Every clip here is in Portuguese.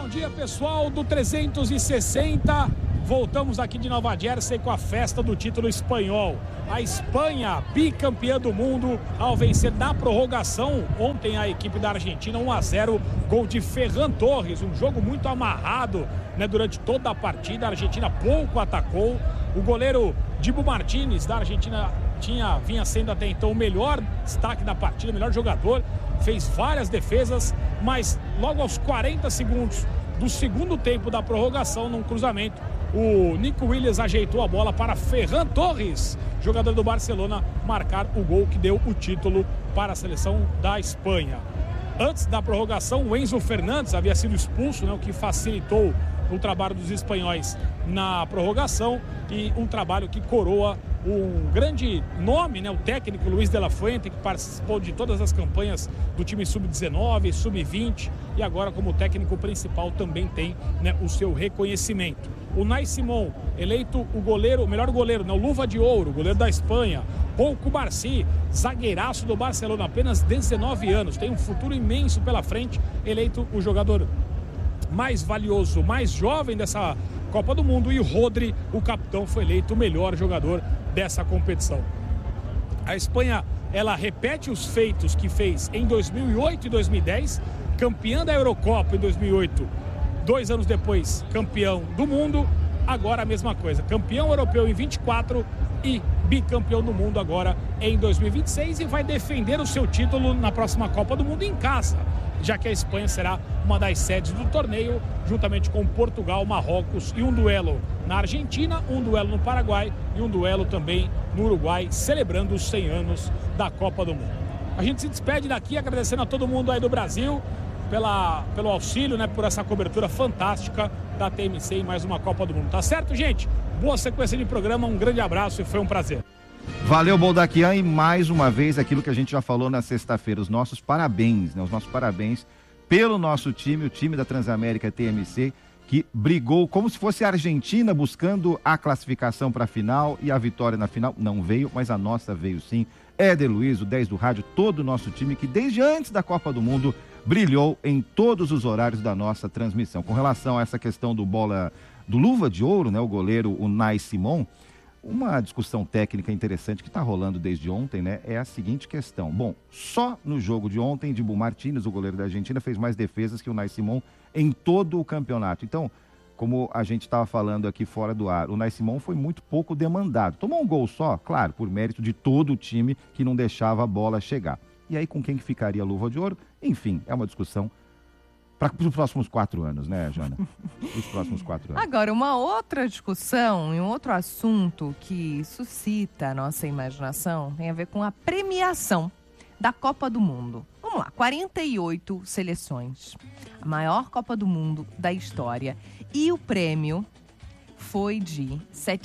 Bom dia, pessoal do 360. Voltamos aqui de Nova Jersey com a festa do título espanhol. A Espanha, bicampeã do mundo, ao vencer na prorrogação ontem a equipe da Argentina 1-0, gol de Ferran Torres, um jogo muito amarrado, né, durante toda a partida. A Argentina pouco atacou. O goleiro Dibu Martínez da Argentina vinha sendo até então o melhor destaque da partida, o melhor jogador, fez várias defesas, mas logo aos 40 segundos do segundo tempo da prorrogação, num cruzamento, o Nico Williams ajeitou a bola para Ferran Torres, jogador do Barcelona, marcar o gol que deu o título para a seleção da Espanha. Antes da prorrogação, o Enzo Fernandes havia sido expulso, né, o que facilitou o trabalho dos espanhóis na prorrogação, e um trabalho que coroa um grande nome, né, o técnico Luis de la Fuente, que participou de todas as campanhas do time sub-19, sub-20, e agora como técnico principal também tem, né, o seu reconhecimento. O Unai Simón, eleito o melhor goleiro, né, o Luva de Ouro, goleiro da Espanha. Pau Cubarsí, zagueiraço do Barcelona, apenas 19 anos, tem um futuro imenso pela frente, eleito o jogador mais valioso, mais jovem dessa Copa do Mundo, e o Rodri, o capitão, foi eleito o melhor jogador dessa competição. A Espanha, ela repete os feitos que fez em 2008 e 2010, campeã da Eurocopa em 2008, 2 anos depois campeão do mundo, agora a mesma coisa, campeão europeu em 24 e bicampeão do mundo agora em 2026, e vai defender o seu título na próxima Copa do Mundo em casa, já que a Espanha será uma das sedes do torneio, juntamente com Portugal, Marrocos, e um duelo na Argentina, um duelo no Paraguai e um duelo também no Uruguai, celebrando os 100 anos da Copa do Mundo. A gente se despede daqui agradecendo a todo mundo aí do Brasil pelo auxílio, né, por essa cobertura fantástica da TMC em mais uma Copa do Mundo. Tá certo, gente? Boa sequência de programa, um grande abraço e foi um prazer. Valeu, Boldaquian, e mais uma vez aquilo que a gente já falou na sexta-feira, os nossos parabéns, né? Os nossos parabéns pelo nosso time, o time da Transamérica TMC, que brigou como se fosse a Argentina buscando a classificação para a final, e a vitória na final não veio, mas a nossa veio sim. Éder Luiz, o 10 do rádio, todo o nosso time que desde antes da Copa do Mundo brilhou em todos os horários da nossa transmissão. Com relação a essa questão do Luva de Ouro, né? O goleiro Unai Simón, uma discussão técnica interessante que está rolando desde ontem, né? É a seguinte questão. Bom, só no jogo de ontem, Dibu Martínez, o goleiro da Argentina, fez mais defesas que o Unai Simón em todo o campeonato. Então, como a gente estava falando aqui fora do ar, o Unai Simón foi muito pouco demandado. Tomou um gol só, claro, por mérito de todo o time que não deixava a bola chegar. E aí, com quem que ficaria a Luva de Ouro? Enfim, é uma discussão para os próximos 4 anos, né, Jana? Os próximos 4 anos. Agora, uma outra discussão e um outro assunto que suscita a nossa imaginação tem a ver com a premiação da Copa do Mundo. Vamos lá, 48 seleções. A maior Copa do Mundo da história. E o prêmio foi de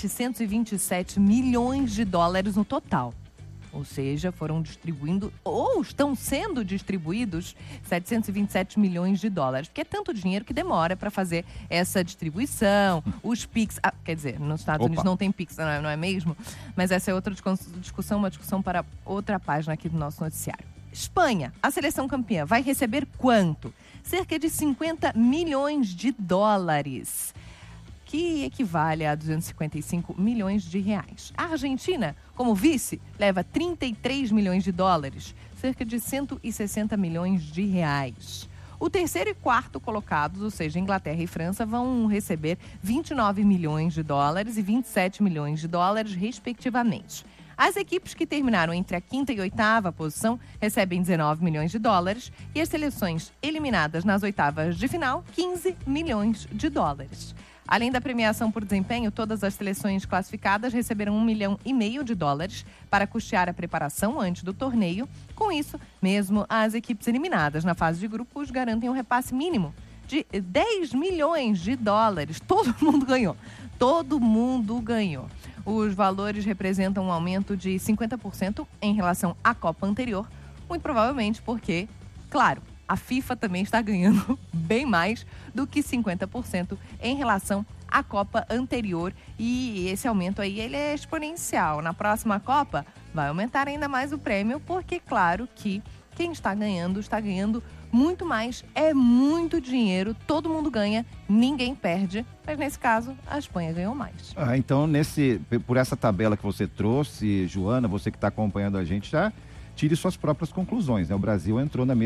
727 milhões de dólares no total. Ou seja, foram distribuindo, ou estão sendo distribuídos 727 milhões de dólares. Porque é tanto dinheiro que demora para fazer essa distribuição. Os PIX, quer dizer, nos Estados Unidos não tem PIX, não é mesmo? Mas essa é outra discussão, uma discussão para outra página aqui do nosso noticiário. Espanha, a seleção campeã, vai receber quanto? Cerca de 50 milhões de dólares. Que equivale a 255 milhões de reais. A Argentina, como vice, leva 33 milhões de dólares, cerca de 160 milhões de reais. O terceiro e quarto colocados, ou seja, Inglaterra e França, vão receber 29 milhões de dólares e 27 milhões de dólares, respectivamente. As equipes que terminaram entre a quinta e oitava posição recebem 19 milhões de dólares e as seleções eliminadas nas oitavas de final, 15 milhões de dólares. Além da premiação por desempenho, todas as seleções classificadas receberam 1,5 milhão de dólares para custear a preparação antes do torneio. Com isso, mesmo as equipes eliminadas na fase de grupos garantem um repasse mínimo de 10 milhões de dólares. Todo mundo ganhou. Todo mundo ganhou. Os valores representam um aumento de 50% em relação à Copa anterior, muito provavelmente porque, claro, a FIFA também está ganhando bem mais do que 50% em relação à Copa anterior. E esse aumento aí, ele é exponencial. Na próxima Copa, vai aumentar ainda mais o prêmio, porque, claro, que quem está ganhando muito mais, é muito dinheiro, todo mundo ganha, ninguém perde, mas nesse caso, a Espanha ganhou mais. Então, por essa tabela que você trouxe, Joana, você que está acompanhando a gente, já tire suas próprias conclusões, né? O Brasil entrou na